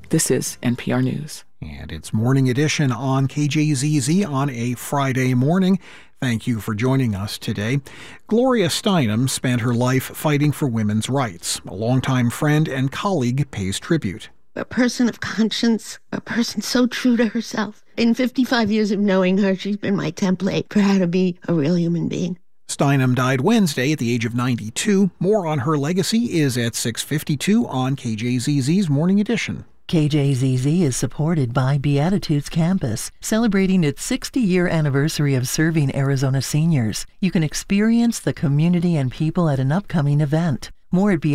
This is NPR News. And it's Morning Edition on KJZZ on a Friday morning. Thank you for joining us today. Gloria Steinem spent her life fighting for women's rights. A longtime friend and colleague pays tribute. A person of conscience, a person so true to herself. In 55 years of knowing her, she's been my template for how to be a real human being. Steinem died Wednesday at the age of 92. More on her legacy is at 6:52 on KJZZ's Morning Edition. KJZZ is supported by Beatitudes Campus, celebrating its 60-year anniversary of serving Arizona seniors. You can experience the community and people at an upcoming event. More at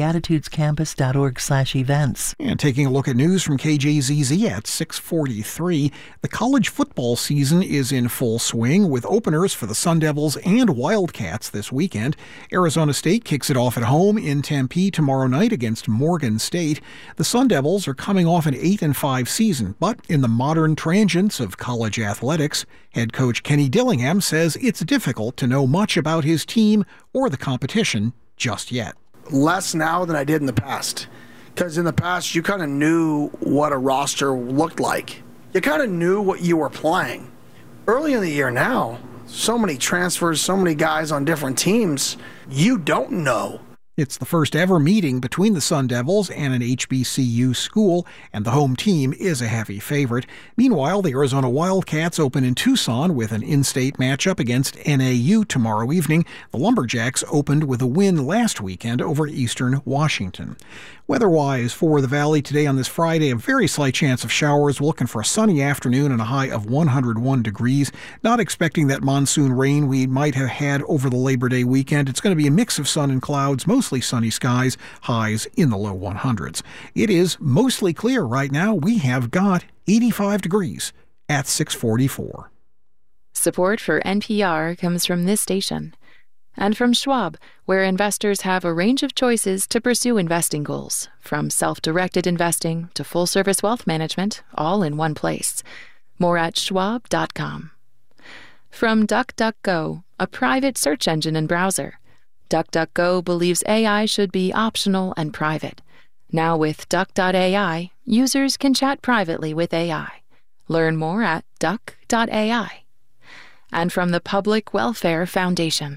beatitudescampus.org/events. And taking a look at news from KJZZ at 6:43, the college football season is in full swing with openers for the Sun Devils and Wildcats this weekend. Arizona State kicks it off at home in Tempe tomorrow night against Morgan State. The Sun Devils are coming off an 8-5 season, but in the modern transients of college athletics, head coach Kenny Dillingham says it's difficult to know much about his team or the competition just yet. Less now than I did in the past. Because in the past, you kind of knew what a roster looked like. You kind of knew what you were playing. Early in the year now, so many transfers, so many guys on different teams, you don't know. It's the first ever meeting between the Sun Devils and an HBCU school, and the home team is a heavy favorite. Meanwhile, the Arizona Wildcats open in Tucson with an in-state matchup against NAU tomorrow evening. The Lumberjacks opened with a win last weekend over Eastern Washington. Weather-wise for the Valley today on this Friday, a very slight chance of showers. We're looking for a sunny afternoon and a high of 101 degrees. Not expecting that monsoon rain we might have had over the Labor Day weekend. It's going to be a mix of sun and clouds, mostly sunny skies, highs in the low 100s. It is mostly clear right now. We have got 85 degrees at 6:44. Support for NPR comes from this station and from Schwab, where investors have a range of choices to pursue investing goals, from self-directed investing to full-service wealth management, all in one place. More at schwab.com. From DuckDuckGo, a private search engine and browser. DuckDuckGo believes AI should be optional and private. Now with Duck.ai, users can chat privately with AI. Learn more at duck.ai. And from the Public Welfare Foundation.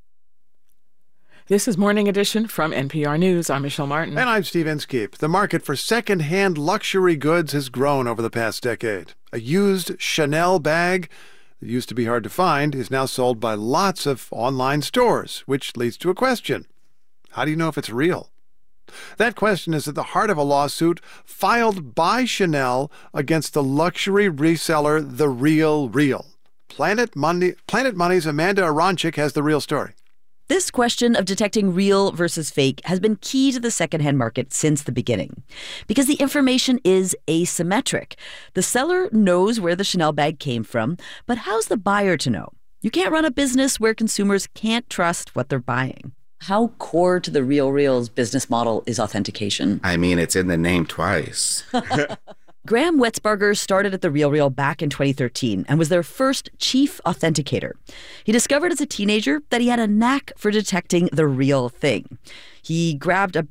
This is Morning Edition from NPR News. I'm Michelle Martin. And I'm Steve Inskeep. The market for second-hand luxury goods has grown over the past decade. A used Chanel bag that used to be hard to find is now sold by lots of online stores, which leads to a question. How do you know if it's real? That question is at the heart of a lawsuit filed by Chanel against the luxury reseller The Real Real. Planet Money's Amanda Aronchik has the real story. This question of detecting real versus fake has been key to the secondhand market since the beginning, because the information is asymmetric. The seller knows where the Chanel bag came from, but how's the buyer to know? You can't run a business where consumers can't trust what they're buying. How core to the Real Real's business model is authentication? I mean, it's in the name twice. Graham Wetzbarger started at The Real Real back in 2013 and was their first chief authenticator. He discovered as a teenager that he had a knack for detecting the real thing. He grabbed a